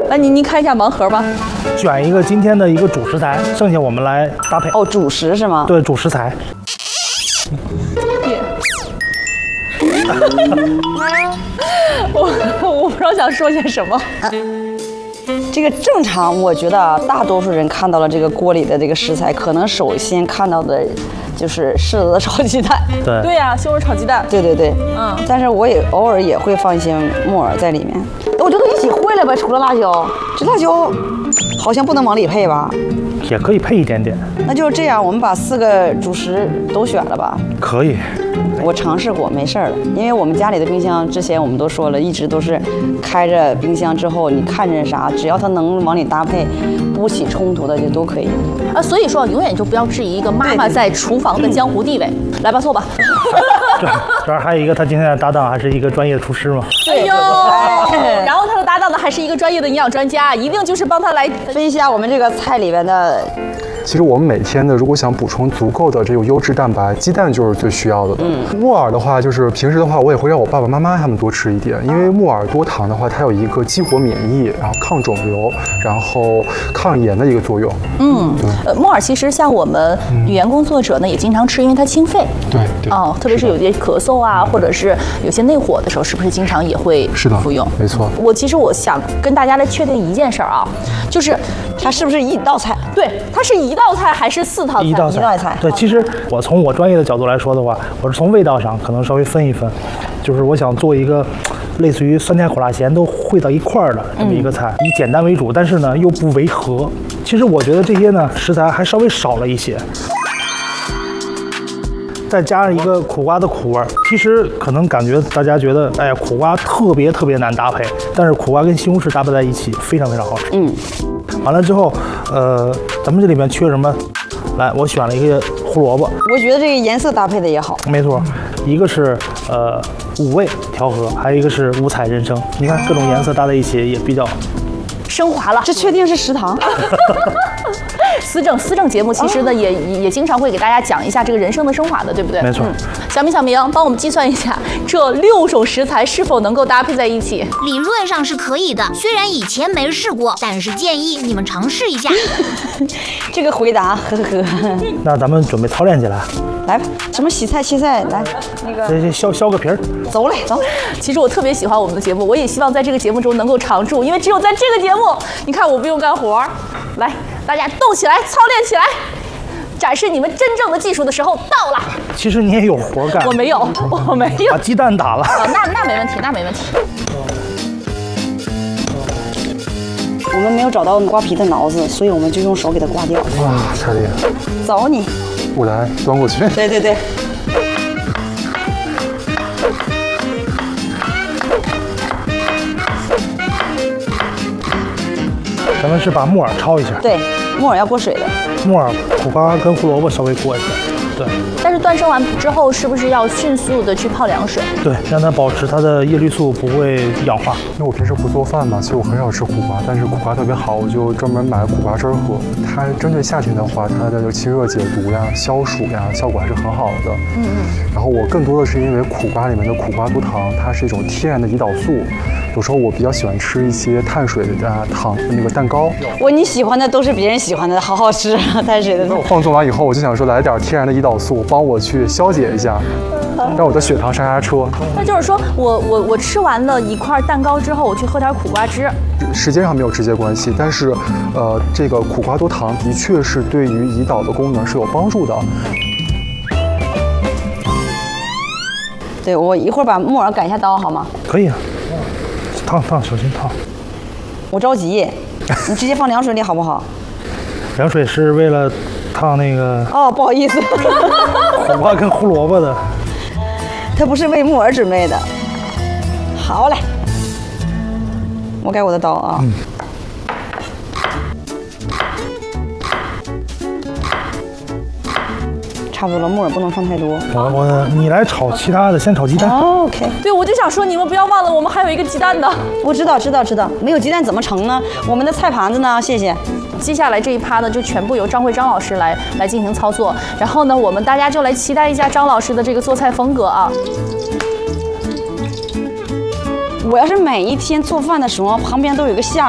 来，您开一下盲盒吧。 选一个今天的一个主食材，剩下我们来搭配。 哦，主食是吗？ 对，主食材。 我不知道想说些什么。 这个正常，我觉得大多数人看到了这个锅里的这个食材，可能首先看到的就是柿子炒鸡蛋。 对呀，西红柿炒鸡蛋。 对。但是我也偶尔也会放一些木耳在里面。我觉得一起烩了吧，除了辣椒，这辣椒好像不能往里配吧？ 也可以配一点点。 那就是这样，我们把4个主食都选了吧？ 可以。 我尝试过，没事儿了，因为我们家里的冰箱之前我们都说了，一直都是开着冰箱之后，你看着啥，只要它能往里搭配，不起冲突的就都可以。 所以说永远就不要质疑一个妈妈在厨房的江湖地位。来吧，坐吧。 这儿还有一个他今天的搭档，还是一个专业的厨师嘛。 哎呦，然后他的搭档呢，还是一个专业的营养专家，一定就是帮他来分析一下我们这个菜里边的。 其实我们每天呢，如果想补充足够的这种优质蛋白，鸡蛋就是最需要的。木耳的话，就是平时的话，我也会让我爸爸妈妈他们多吃一点，因为木耳多糖的话，它有一个激活免疫，然后抗肿瘤，然后抗炎的一个作用。 木耳其实像我们语言工作者呢，也经常吃，因为它清肺。 对。 特别是有些咳嗽啊，或者是有些内火的时候，是不是经常也会服用？ 没错。 其实我想跟大家来确定一件事儿啊，就是它是不是一道菜？ 对，它是一道菜还是4道菜？ 一道菜。对，其实我从我专业的角度来说的话，我是从味道上可能稍微分一分，就是我想做一个类似于酸甜苦辣咸都烩到一块儿的这么一个菜，以简单为主，但是呢又不违和。其实我觉得这些呢食材还稍微少了一些。再加上一个苦瓜的苦味儿，其实可能感觉大家觉得，哎呀，苦瓜特别难搭配，但是苦瓜跟西红柿搭配在一起非常好吃。完了之后，咱们这里面缺什么？来，我选了一个胡萝卜。 我觉得这个颜色搭配的也好。 没错，一个是五味调和，还有一个是五彩人生。你看各种颜色搭在一起也比较升华了。 这确定是食堂？ 思政节目其实呢也经常会给大家讲一下这个人生的升华的，对不对？ 没错。 小明，帮我们计算一下这6种食材是否能够搭配在一起。 理论上是可以的，虽然以前没试过，但是建议你们尝试一下。 这个回答，呵。 那咱们准备操练起来。 来吧，什么洗菜切菜，来那个这削个皮儿。 走。 其实我特别喜欢我们的节目，我也希望在这个节目中能够常驻，因为只有在这个节目，你看我不用干活，来，大家动起来，操练起来，展示你们真正的技术的时候到了。 其实你也有活干。 我没有。 把鸡蛋打了。 那没问题。 我们没有找到刮皮的挠子，所以我们就用手给它刮掉。 哇，太厉害！ 走你。 我来端过去。 对。 咱们是把木耳焯一下。 对，木耳要过水的。 木耳、苦瓜跟胡萝卜稍微过一下。对。 但是断生完之后，是不是要迅速的去泡凉水？ 对，让它保持它的叶绿素不会氧化。 因为我平时不做饭嘛，其实我很少吃苦瓜，但是苦瓜特别好，我就专门买苦瓜汁儿喝。它针对夏天的话，它的清热解毒呀、消暑呀，效果还是很好的。然后我更多的是因为苦瓜里面的苦瓜多糖，它是一种天然的胰岛素。有时候我比较喜欢吃一些碳水的糖那个蛋糕。 你喜欢的都是别人喜欢的，好好吃碳水的。 那我放纵完以后，我就想说来点天然的胰岛素，帮我去消解一下，让我的血糖上车。 那就是说我吃完了一块蛋糕之后，我去喝点苦瓜汁。 时间上没有直接关系，但是这个苦瓜多糖的确是对于胰岛的功能是有帮助的。 对，我一会儿把木耳改一下刀好吗？ 可以啊。烫，小心烫。 我着急，你直接放凉水里好不好？ 凉水是为了烫那个。 不好意思。 苦瓜跟胡萝卜的。 它不是为木耳准备的。好嘞，我改我的刀啊。差不多了，木耳不能放太多。 你来炒其他的，先炒鸡蛋。 OK。 对，我就想说，你们不要忘了，我们还有一个鸡蛋呢。 我知道，没有鸡蛋怎么盛呢？我们的菜盘子呢？谢谢。 接下来这一趴呢，就全部由张老师来进行操作。然后呢，我们大家就来期待一下张老师的这个做菜风格啊。 我要是每一天做饭的时候旁边都有个馅儿。